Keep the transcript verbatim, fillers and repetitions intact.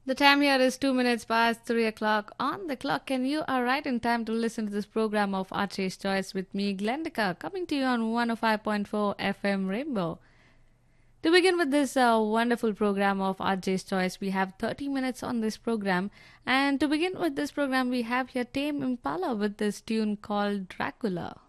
The time here is two minutes past three o'clock on the clock, and you are right in time to listen to this program of Archie's Choice with me, Glendika, coming to you on one oh five point four F M Rainbow. To begin with this uh, wonderful program of R J's Choice, we have thirty minutes on this program. And to begin with this program, we have here Tame Impala with this tune called Dracula.